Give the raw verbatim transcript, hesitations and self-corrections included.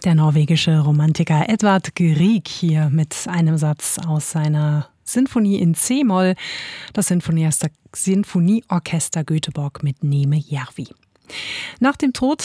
Der norwegische Romantiker Edvard Grieg hier mit einem Satz aus seiner Sinfonie in C-Moll, das Sinfonieorchester Sinfonieorchester Göteborg mit Neme Järvi. Nach dem Tod